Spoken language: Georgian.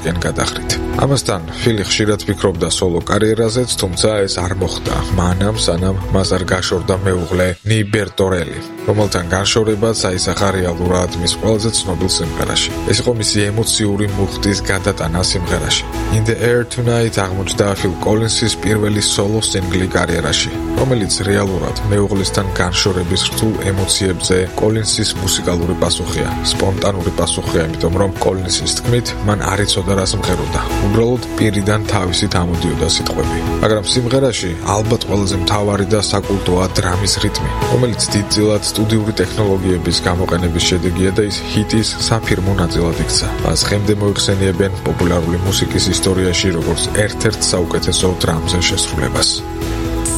პერიოდისკენ გადახრით. ამასთან ფილი ხშირად ფიქრობდა სოლო კარიერაზეც, თუმცა ეს არ მოხდა მანამ, სანამ მას არ გაშორდა მეუღლე ნი ბერტორელი, რომელთან განშორებაც აისახა რეალურად მის ყველაზე ცნობილ სიმღერაში. ეს იყო მისი ემოციური მუხტის გადატანა სიმღერაში. In the Air Tonight აღმოჩნდა ფილ კოლინსის პირველი სოლო სინგლი კარიერაში, რომელიც რეალურად მეუღლისთან განშორების რთულ ემოციებზე კოლინსის მუსიკალური პასუხია, სპონტანური პასუხია, იმიტომ რომ კოლინსის თქმით, მან არ იცოდა რას მღეროდა. უბრალოდ პირიდან თავისით ამოდიოდა სიტყვები. მაგრამ სიმღერაში ალბათ ყველაზე მთავარი და საკულტოა დრამის რიტმი, რომელიც დიდწილად სტუდიური ტექნოლოგიების გამოყენების შედეგია და ის ჰიტის საფირმო ნაწილად იქცა. მას ხემდე მოიხსენიებენ პოპულარული მუსიკის ისტორიაში როგორც ერთ-ერთ საუკეთესო დრამზე შესრულებას.